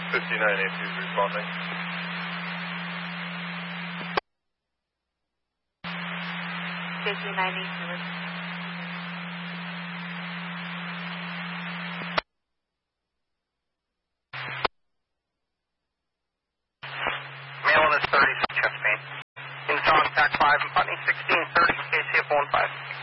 5982 is responding. Male is 30, chest pain. In contact 5 and Putney 1630, KCF 15.